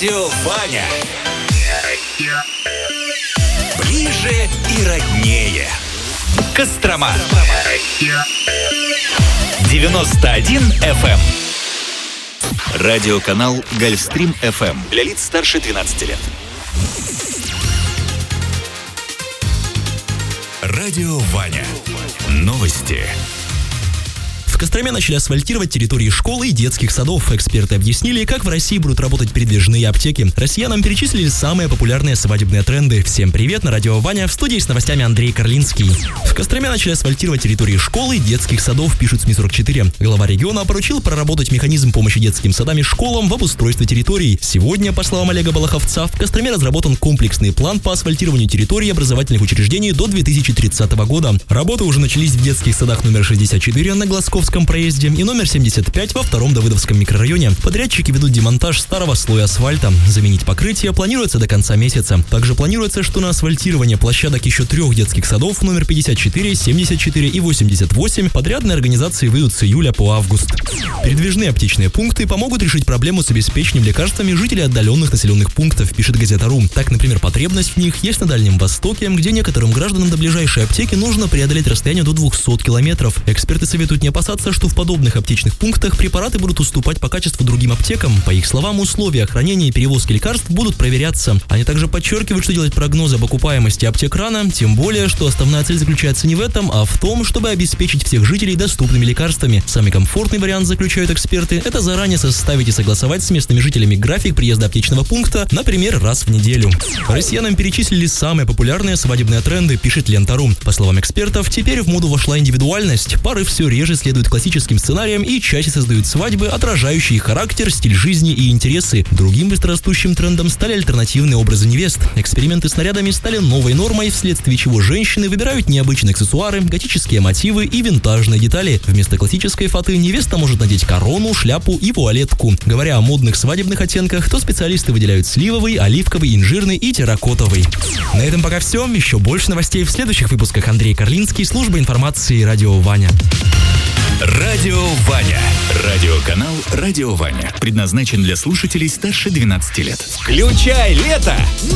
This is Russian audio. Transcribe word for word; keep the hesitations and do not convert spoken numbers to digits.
Радио Ваня. Ближе и роднее. Кострома. девяносто один эф эм. Радиоканал Гольфстрим эф эм для лиц старше двенадцати лет. Радио Ваня. Новости. В Костроме начали асфальтировать территории школ и детских садов. Эксперты объяснили, как в России будут работать передвижные аптеки. Россиянам перечислили самые популярные свадебные тренды. Всем привет, на радио Ваня, в студии с новостями Андрей Карлинский. В Костроме начали асфальтировать территории школ и детских садов, пишут СМИ сорок четыре. Глава региона поручил проработать механизм помощи детским садам и школам в обустройстве территорий. Сегодня, по словам Олега Балаховца, в Костроме разработан комплексный план по асфальтированию территорий образовательных учреждений до две тысячи тридцатого года. Работы уже начались в детских садах номер шестьдесят четыре на Глазковском проезде и номер семьдесят пять во втором Давыдовском микрорайоне. Подрядчики ведут демонтаж старого слоя асфальта. Заменить покрытие планируется до конца месяца. Также планируется, что на асфальтирование площадок еще трех детских садов номер пятьдесят четыре, семьдесят четыре и восемьдесят восемь подрядные организации выйдут с июля по август. Передвижные аптечные пункты помогут решить проблему с обеспечением лекарствами жителей отдаленных населенных пунктов, пишет Газета.ру. Так, например, потребность в них есть на Дальнем Востоке, где некоторым гражданам до ближайшей аптеки нужно преодолеть расстояние до двухсот километров. Эксперты советуют не опасаться, что в подобных аптечных пунктах препараты будут уступать по качеству другим аптекам. По их словам, условия хранения и перевозки лекарств будут проверяться. Они также подчеркивают, что делать прогнозы об окупаемости аптек рано, тем более, что основная цель заключается не в этом, а в том, чтобы обеспечить всех жителей доступными лекарствами. Самый комфортный вариант, заключают эксперты, это заранее составить и согласовать с местными жителями график приезда аптечного пункта, например, раз в неделю. Россиянам перечислили самые популярные свадебные тренды, пишет Лента.ру. По словам экспертов, теперь в моду вошла индивидуальность. Пары все реже следуют классическим сценариям и чаще создают свадьбы, отражающие характер, стиль жизни и интересы. Другим быстрорастущим трендом стали альтернативные образы невест. Эксперименты с нарядами стали новой нормой, вследствие чего женщины выбирают необычные аксессуары, готические мотивы и винтажные детали. Вместо классической фаты невеста может надеть корону, шляпу и вуалетку. Говоря о модных свадебных оттенках, то специалисты выделяют сливовый, оливковый, инжирный и терракотовый. На этом пока все. Еще больше новостей в следующих выпусках. Андрей Карлинский, служба информации «Радио Ваня». Радио Ваня. Радиоканал Радио Ваня. Предназначен для слушателей старше двенадцати лет. Включай лето